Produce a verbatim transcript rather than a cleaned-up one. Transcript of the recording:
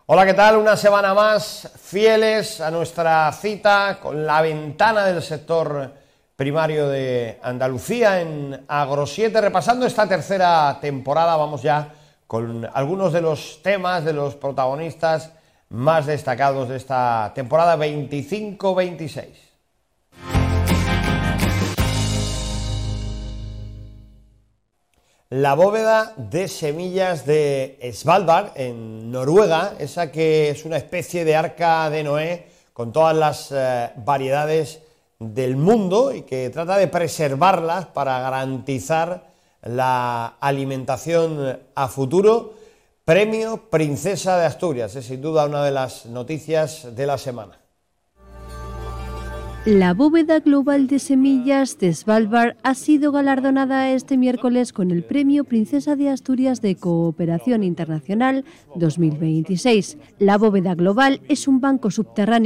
Hola, ¿qué tal? Una semana más, fieles a nuestra cita con la ventana del sector primario de Andalucía en Agro siete, repasando esta tercera temporada. Vamos ya con algunos de los temas, de los protagonistas más destacados de esta temporada veinticinco veintiséis. La bóveda de semillas de Svalbard, en Noruega, esa que es una especie de arca de Noé con todas las eh, variedades del mundo y que trata de preservarlas para garantizar la alimentación a futuro. Premio Princesa de Asturias, es sin duda una de las noticias de la semana. La bóveda global de semillas de Svalbard ha sido galardonada este miércoles con el Premio Princesa de Asturias de Cooperación Internacional dos mil veintiséis. La bóveda global es un banco subterráneo